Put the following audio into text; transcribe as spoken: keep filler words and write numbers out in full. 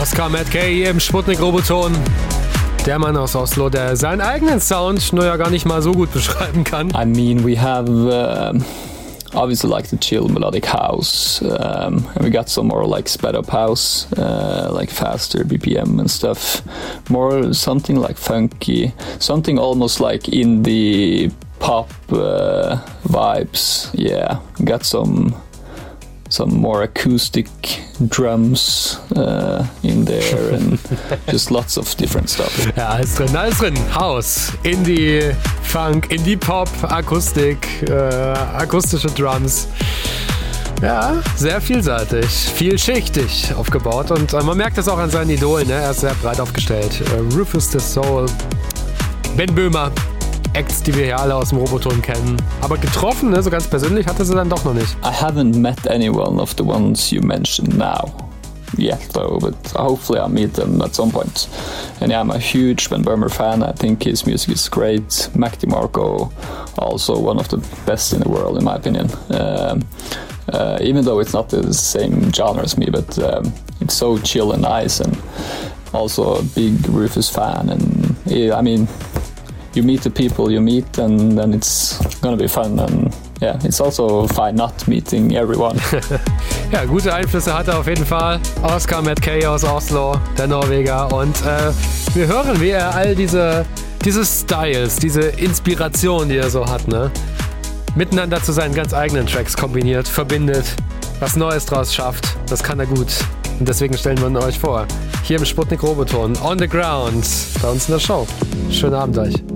Oscar Matkey hier im Sputnik-Roboton. Der Mann aus Oslo, der seinen eigenen Sound nur ja gar nicht mal so gut beschreiben kann. I mean, we have uh, obviously like the chill melodic house, um, and we got some more like sped up house, uh, like faster B P M and stuff. More something like funky, something almost like indie pop uh, vibes. Yeah, got some. Some more acoustic drums uh, in there and just lots of different stuff. Ja, alles drin, alles drin. House, Indie, Funk, Indie Pop, Akustik, äh, akustische Drums. Ja, sehr vielseitig, vielschichtig aufgebaut und äh, man merkt das auch an seinen Idolen, ne? Er ist sehr breit aufgestellt. Äh, Rufus the Soul, Ben Böhmer. Acts, die wir hier alle aus dem Roboton kennen. Aber getroffen, ne, so ganz persönlich, hatte sie dann doch noch nicht. I haven't met anyone of the ones you mentioned now yet, though, but hopefully I'll meet them at some point. And yeah, I'm a huge Ben Böhmer fan. I think his music is great. Mac DeMarco, also one of the best in the world, in my opinion. Um, uh, even though it's not the same genre as me, but um, it's so chill and nice, and also a big Rufus fan. And yeah, I mean, you meet the people you meet, and then it's gonna be fun. And yeah, it's also fine not meeting everyone. Ja, gute Einflüsse hat er auf jeden Fall. Oscar Matkey aus Oslo, der Norweger. Und äh, wir hören, wie er all diese, diese Styles, diese Inspiration, die er so hat, ne, miteinander zu seinen ganz eigenen Tracks kombiniert, verbindet, was Neues draus schafft. Das kann er gut. Und deswegen stellen wir ihn euch vor. Hier im Sputnik Roboton, on the ground, bei uns in der Show. Schönen Abend euch.